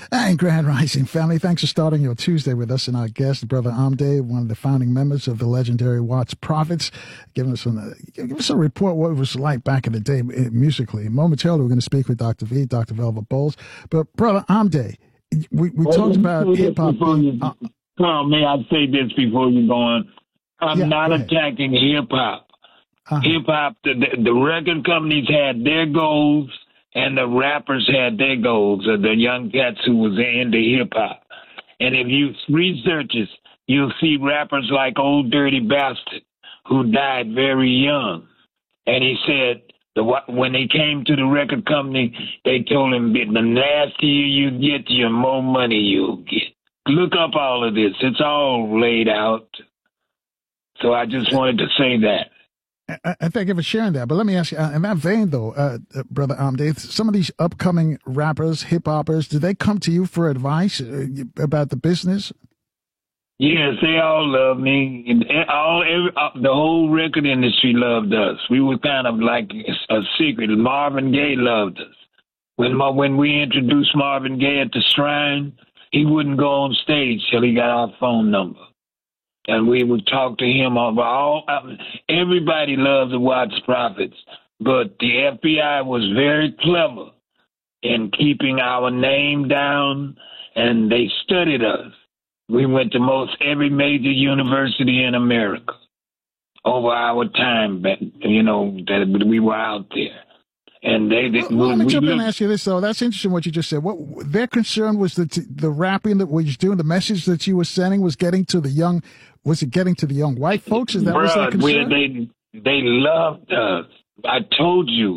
And Grand Rising family, thanks for starting your Tuesday with us and our guest, Brother Amde, one of the founding members of the legendary Watts Prophets, giving us a report what it was like back in the day musically. Momentarily, we're going to speak with Dr. V, Dr. Velva Bowles. But Brother Amde, we talked about hip hop. Carl, may I say this before you go on? I'm not attacking hip hop. Hip hop, the record companies had their goals, and the rappers had their goals, the young cats who was into hip-hop. And if you research this, you'll see rappers like Old Dirty Bastard, who died very young. And he said, when they came to the record company, they told him, the nastier you get, the more money you'll get. Look up all of this. It's all laid out. So I just wanted to say that. I thank you for sharing that. But let me ask you, in that vein, though, Brother Amde, some of these upcoming rappers, hip-hoppers, do they come to you for advice about the business? Yes, they all love me. The whole record industry loved us. We were kind of like a secret. Marvin Gaye loved us. When we introduced Marvin Gaye at the Shrine, he wouldn't go on stage till he got our phone number. And we would talk to him everybody loves the Watts Prophets, but the FBI was very clever in keeping our name down, and they studied us. We went to most every major university in America over our time, that we were out there. And let me jump in and ask you this, though. That's interesting what you just said. What their concern was that the rapping that we was doing, the message that you were sending was getting to the young. Was it getting to the young white folks? Is that what their concern? They loved us. I told you.